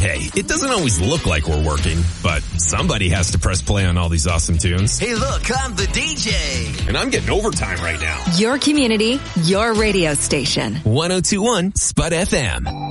Hey, it doesn't always look like we're working, but somebody has to press play on all these awesome tunes. Hey, look, I'm the DJ. And I'm getting overtime right now. Your community, your radio station. 1021 Spud FM.